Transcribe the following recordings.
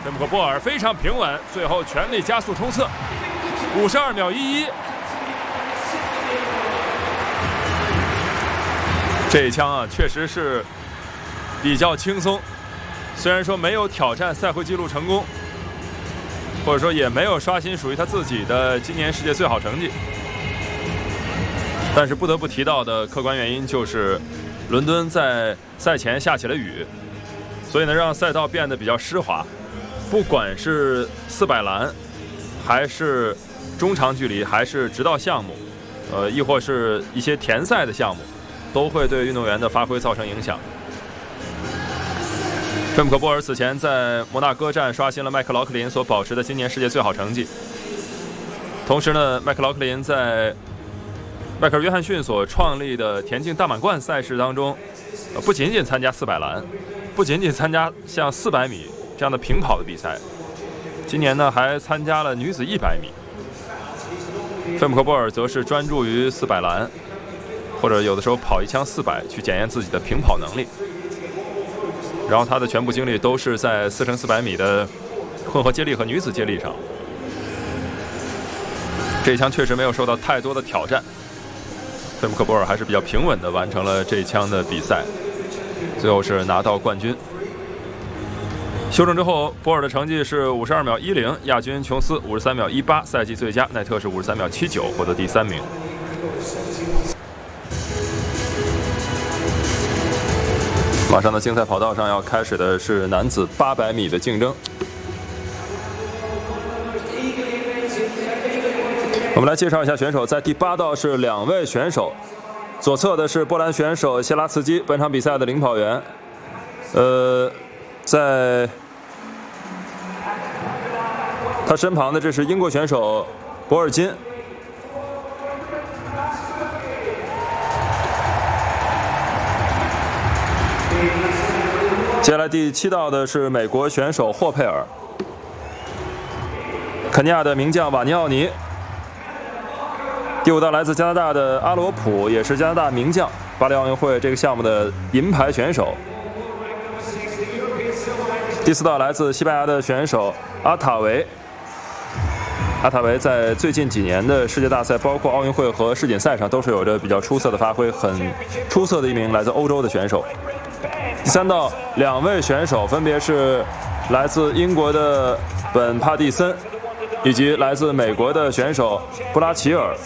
菲姆克波尔非常平稳，最后全力加速冲刺，52秒11。这一枪啊，确实是比较轻松，虽然说没有挑战赛会纪录成功，或者说也没有刷新属于他自己的今年世界最好成绩，但是不得不提到的客观原因就是伦敦在赛前下起了雨，所以呢让赛道变得比较湿滑，不管是400栏还是中长距离还是直道项目，亦或是一些田赛的项目，都会对运动员的发挥造成影响。菲姆克波尔此前在摩纳哥站刷新了麦克劳克林所保持的今年世界最好成绩，同时呢，麦克劳克林在迈克尔·约翰逊所创立的田径大满贯赛事当中，不仅仅参加400栏，不仅仅参加像400米这样的平跑的比赛，今年呢还参加了女子100米。菲姆克波尔则是专注于400栏，或者有的时候跑一枪400去检验自己的平跑能力。然后他的全部精力都是在4×400米的混合接力和女子接力上。这一枪确实没有受到太多的挑战，菲姆克波尔还是比较平稳地完成了这一枪的比赛，最后是拿到冠军。修正之后，波尔的成绩是52秒10，亚军琼斯53秒18，赛季最佳奈特是53秒79，获得第3名。马上的竞赛跑道上要开始的是男子800米的竞争。我们来介绍一下选手，在第8道是2位选手，左侧的是波兰选手谢拉茨基，本场比赛的领跑员。在他身旁的这是英国选手博尔金。接下来第7道的是美国选手霍佩尔，肯尼亚的名将瓦尼奥尼。第5道来自加拿大的阿罗普，也是加拿大名将，巴黎奥运会这个项目的银牌选手。第4道来自西班牙的选手阿塔维。阿塔维在最近几年的世界大赛，包括奥运会和世锦赛上，都是有着比较出色的发挥，很出色的一名来自欧洲的选手。第3道2位选手分别是来自英国的本帕蒂森，以及来自美国的选手布拉齐尔。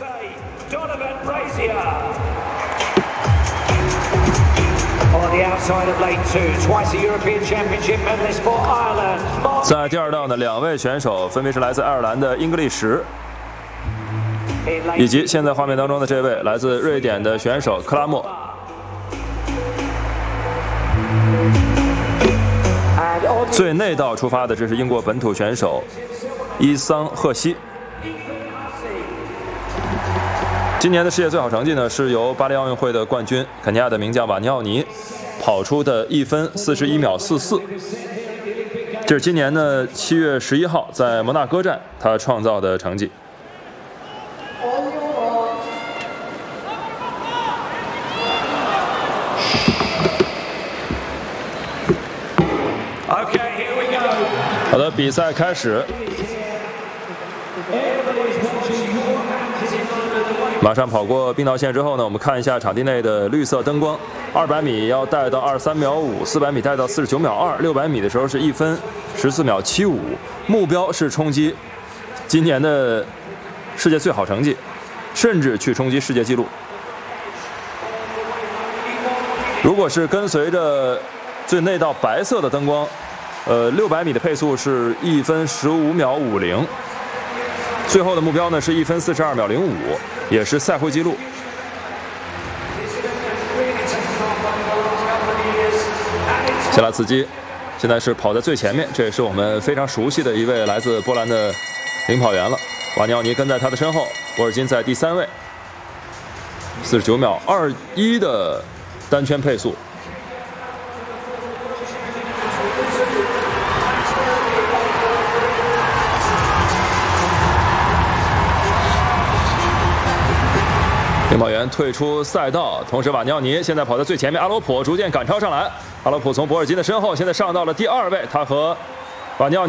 在第2道呢，2位选手分别是来自爱尔兰的英格利什，以及现在画面当中的这位来自瑞典的选手克拉默。最内道出发的，这是英国本土选手伊桑赫西。今年的世界最好成绩呢，是由巴黎奥运会的冠军肯尼亚的名将瓦尼奥尼跑出的1分41秒44。这是今年的7月11号在摩纳哥站他创造的成绩。好的，比赛开始。马上跑过冰道线之后呢，我们看一下场地内的绿色灯光。200米要带到23秒5，400米带到49秒2，600米的时候是1分14秒75。目标是冲击今年的世界最好成绩，甚至去冲击世界纪录。如果是跟随着最内道白色的灯光，600米的配速是1分15秒50，最后的目标呢是1分42秒05，也是赛会纪录。谢拉茨基现在是跑在最前面，这也是我们非常熟悉的一位来自波兰的领跑员了。瓦尼奥尼跟在他的身后，博尔金在第3位，49秒21的单圈配速。领跑员退出赛道，同时瓦尼奥尼现在跑在最前面，阿罗普逐渐赶超上来。阿罗普从博尔金的身后，现在上到了第2位，他和瓦尼奥尼